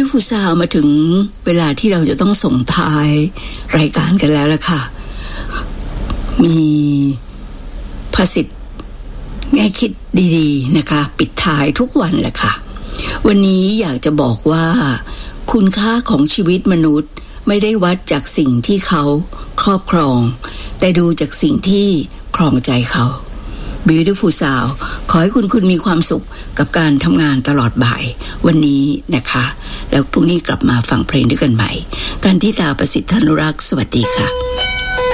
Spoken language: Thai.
Beautiful Sound มาถึงเวลาที่เราจะต้องส่งท้ายรายการกันแล้วล่ะค่ะมีภาษิตแง่คิดดีๆนะคะปิดท้ายทุกวันแหละค่ะวันนี้อยากจะบอกว่าคุณค่าของชีวิตมนุษย์ไม่ได้วัดจากสิ่งที่เขาครอบครองแต่ดูจากสิ่งที่ครองใจเขา Beautiful Sound ขอให้คุณมีความสุขกับการทำงานตลอดบ่ายวันนี้นะคะแล้วพรุ่งนี้กลับมาฟังเพลงด้วยกันใหม่กันทิตาประสิทธานุรักษ์สวัสดีค่ะ